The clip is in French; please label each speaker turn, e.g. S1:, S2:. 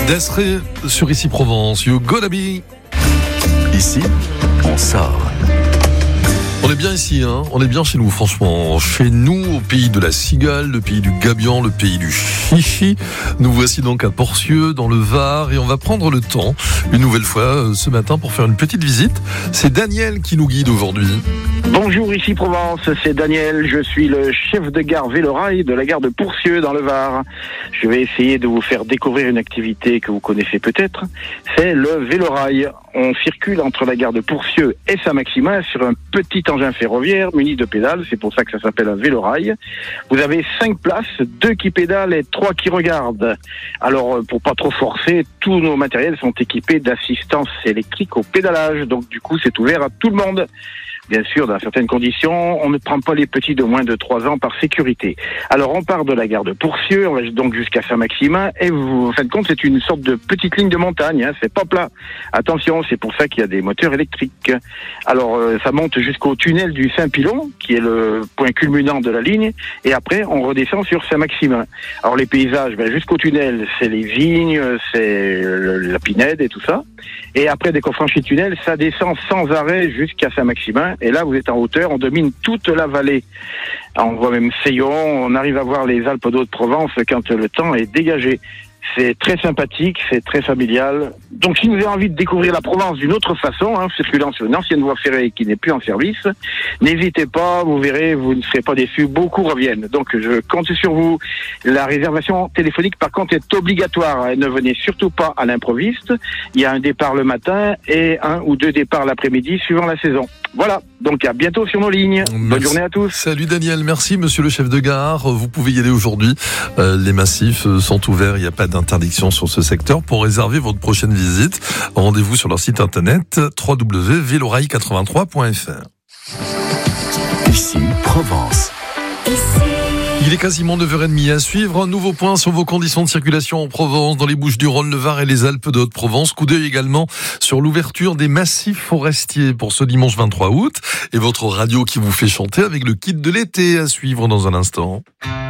S1: Desré sur Ici Provence, You Gotta Be.
S2: Ici, on sort.
S1: On est bien ici, hein. On est bien chez nous, franchement. Chez nous, au pays de la cigale, le pays du gabion, le pays du chichi. Nous voici donc à Porcieux, dans le Var, et on va prendre le temps, une nouvelle fois, ce matin, pour faire une petite visite. C'est Daniel qui nous guide aujourd'hui.
S3: Bonjour, ici Provence, c'est Daniel, je suis le chef de gare Vélorail de la gare de Porcieux dans le Var. Je vais essayer de vous faire découvrir une activité que vous connaissez peut-être, c'est le Vélorail. On circule entre la gare de Porcieux et Saint-Maximin sur un petit engin ferroviaire muni de pédales, c'est pour ça que ça s'appelle un Vélorail. Vous avez 5 places, 2 qui pédalent et 3 qui regardent. Alors, pour pas trop forcer, tous nos matériels sont équipés d'assistance électrique au pédalage, donc du coup c'est ouvert à tout le monde. Bien sûr, dans certaines conditions, on ne prend pas les petits de moins de 3 ans par sécurité. Alors, on part de la gare de Porcieux, on va donc jusqu'à Saint-Maximin, et vous, en fin de compte, c'est une sorte de petite ligne de montagne, hein, c'est pas plat. Attention, c'est pour ça qu'il y a des moteurs électriques. Alors, ça monte jusqu'au tunnel du Saint-Pilon, qui est le point culminant de la ligne, et après, on redescend sur Saint-Maximin. Alors, les paysages, jusqu'au tunnel, c'est les vignes, c'est la pinède et tout ça. Et après, dès qu'on franchit le tunnel, ça descend sans arrêt jusqu'à Saint-Maximin. Et là, vous êtes en hauteur, on domine toute la vallée. On voit même Seillon, on arrive à voir les Alpes d'Haute-Provence quand le temps est dégagé. C'est très sympathique, c'est très familial. Donc si vous avez envie de découvrir la Provence d'une autre façon, circulant sur une ancienne voie ferrée qui n'est plus en service, n'hésitez pas, vous verrez, vous ne serez pas déçus, beaucoup reviennent. Donc je compte sur vous. La réservation téléphonique par contre est obligatoire. Ne venez surtout pas à l'improviste. Il y a un départ le matin et 1 ou 2 départs l'après-midi suivant la saison. Voilà, donc à bientôt sur nos lignes. Bonne journée à tous.
S1: Salut Daniel, merci monsieur le chef de gare. Vous pouvez y aller aujourd'hui. Les massifs sont ouverts, il n'y a pas d'interdiction sur ce secteur. Pour réserver votre prochaine visite, rendez-vous sur leur site internet www.velorail83.fr.
S2: Ici, Provence.
S1: Il est quasiment 9h30 à suivre. Un nouveau point sur vos conditions de circulation en Provence, dans les Bouches-du-Rhône, le Var et les Alpes de Haute-Provence. Coup d'œil également sur l'ouverture des massifs forestiers pour ce dimanche 23 août. Et votre radio qui vous fait chanter avec le kit de l'été à suivre dans un instant.